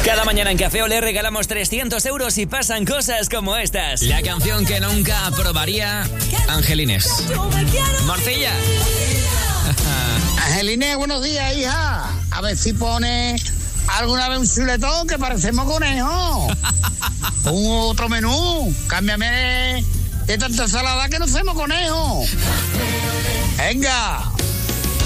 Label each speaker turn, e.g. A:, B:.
A: Cada mañana en Café Olé regalamos 300 euros y pasan cosas como estas. La canción que nunca aprobaría Angelines. Morcilla.
B: Angelines, buenos días, hija. A ver si pone alguna vez un chuletón que parecemos conejos. Un otro menú. Cámbiame de tanta ensalada que no hacemos conejos. Venga.